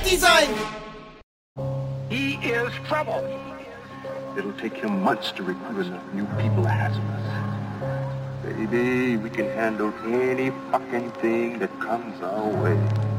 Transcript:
Party sein! He is trouble. It'll take him months to recruit enough new people as us. Baby, we can handle any fucking thing that comes our way.